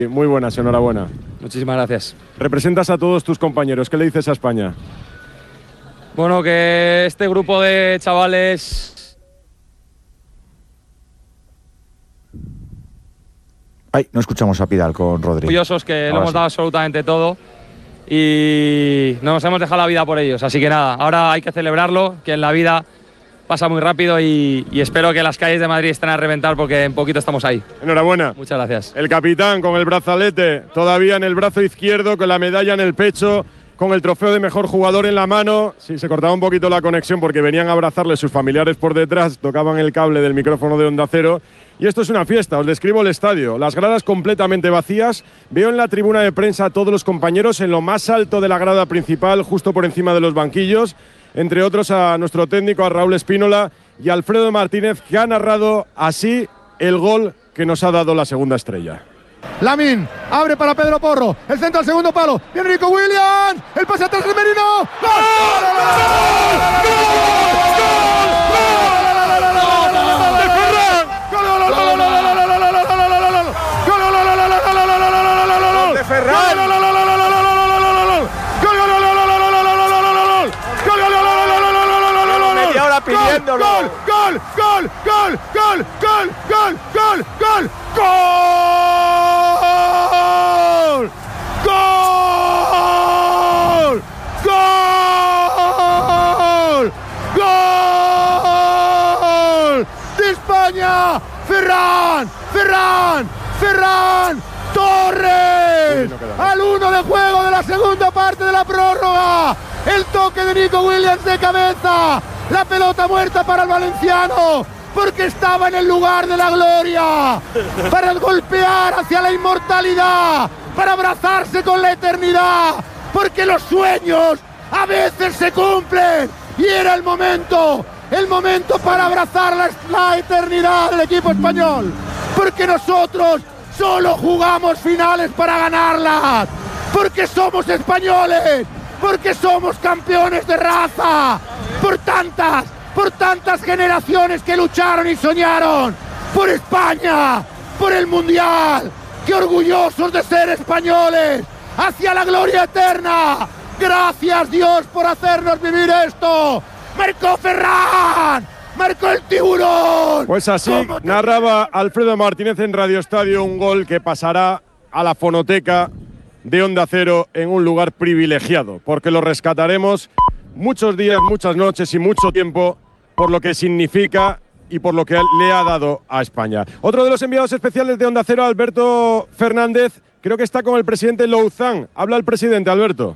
Muy buenas, enhorabuena. Muchísimas gracias. Representas a todos tus compañeros. ¿Qué le dices a España? Bueno, que este grupo de chavales... Ay, no escuchamos a Pidal con Rodri. Orgullosos, que lo hemos Sí. dado absolutamente todo y nos hemos dejado la vida por ellos. Así que nada, ahora hay que celebrarlo, que en la vida pasa muy rápido y espero que las calles de Madrid estén a reventar porque en poquito estamos ahí. Enhorabuena. Muchas gracias. El capitán con el brazalete todavía en el brazo izquierdo, con la medalla en el pecho, con el trofeo de mejor jugador en la mano. Sí, se cortaba un poquito la conexión porque venían a abrazarle sus familiares por detrás, tocaban el cable del micrófono de Onda Cero. Y esto es una fiesta, os describo el estadio. Las gradas completamente vacías. Veo en la tribuna de prensa a todos los compañeros en lo más alto de la grada principal, justo por encima de los banquillos. Entre otros a nuestro técnico, a Raúl Espínola y a Alfredo Martínez, que ha narrado así el gol que nos ha dado la segunda estrella. Lamine abre para Pedro Porro, el centro al segundo palo, viene Nico Williams, el pase atrás de Merino. ¡De Ferran! Media hora pidiéndolo. Gol. De España, Ferran Torres, al 1 de juego de la segunda parte de la prórroga. El toque de Nico Williams de cabeza, la pelota muerta para el valenciano, porque estaba en el lugar de la gloria, para golpear hacia la inmortalidad, para abrazarse con la eternidad, porque los sueños a veces se cumplen, y era el momento para abrazar la eternidad del equipo español, porque nosotros solo jugamos finales para ganarlas, porque somos españoles, porque somos campeones de raza, por tantas generaciones que lucharon y soñaron por España, por el Mundial, que orgullosos de ser españoles, hacia la gloria eterna. Gracias Dios por hacernos vivir esto. Marcó Ferran, marcó el tiburón. Pues así narraba Alfredo Martínez en Radio Estadio un gol que pasará a la fonoteca de Onda Cero en un lugar privilegiado, porque lo rescataremos muchos días, muchas noches y mucho tiempo por lo que significa y por lo que le ha dado a España. Otro de los enviados especiales de Onda Cero, Alberto Fernández, creo que está con el presidente Louzán. Habla el presidente, Alberto.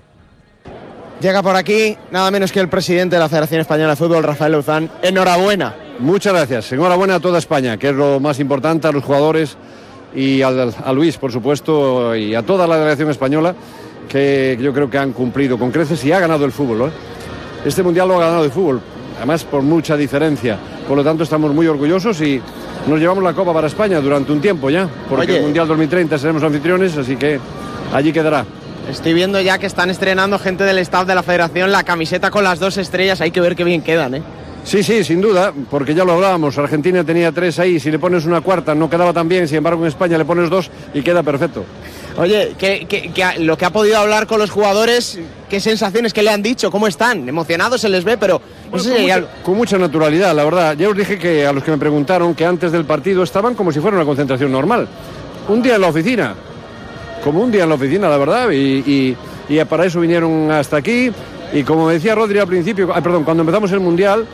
Llega por aquí nada menos que el presidente de la Federación Española de Fútbol, Rafael Louzán. Enhorabuena. Muchas gracias. Enhorabuena a toda España, que es lo más importante, a los jugadores y a Luis, por supuesto, y a toda la delegación española, que yo creo que han cumplido con creces y ha ganado el fútbol, ¿eh? Este Mundial lo ha ganado el fútbol, además por mucha diferencia. Por lo tanto, estamos muy orgullosos y nos llevamos la Copa para España durante un tiempo ya, porque el Mundial 2030 seremos anfitriones, así que allí quedará. Estoy viendo ya que están estrenando gente del staff de la Federación la camiseta con las 2 estrellas, hay que ver qué bien quedan, ¿eh? Sí, sin duda, porque ya lo hablábamos, Argentina tenía 3 ahí, si le pones una cuarta no quedaba tan bien, sin embargo en España le pones 2 y queda perfecto. Oye, lo que ha podido hablar con los jugadores, ¿qué sensaciones que le han dicho? ¿Cómo están? Emocionados se les ve, pero no sé, con mucha naturalidad, la verdad. Ya os dije que a los que me preguntaron que antes del partido estaban como si fuera una concentración normal. Un día en la oficina, como un día en la oficina, la verdad, y para eso vinieron hasta aquí. Y como decía Rodri al principio, cuando empezamos el Mundial,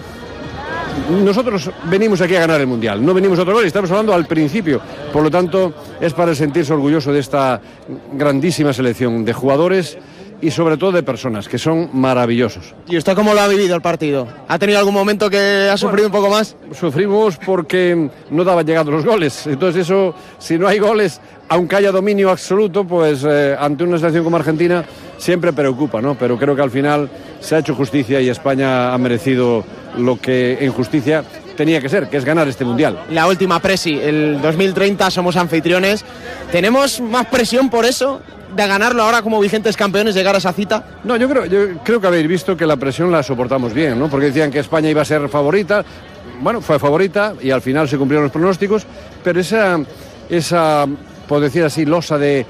nosotros venimos aquí a ganar el Mundial, no venimos a otro gol, estamos hablando al principio. Por lo tanto, es para sentirse orgulloso de esta grandísima selección de jugadores y sobre todo de personas, que son maravillosos. ¿Y usted cómo lo ha vivido el partido? ¿Ha tenido algún momento que ha sufrido un poco más? Sufrimos porque no daban llegando los goles. Entonces eso, si no hay goles, aunque haya dominio absoluto, pues ante una selección como Argentina siempre preocupa, ¿no? Pero creo que al final se ha hecho justicia y España ha merecido lo que en justicia tenía que ser, que es ganar este Mundial. La última presi, el 2030 somos anfitriones. ¿Tenemos más presión por eso, de ganarlo ahora como vigentes campeones, llegar a esa cita? No, yo creo que habéis visto que la presión la soportamos bien, ¿no? Porque decían que España iba a ser favorita. Bueno, fue favorita y al final se cumplieron los pronósticos, pero esa por decir así, losa de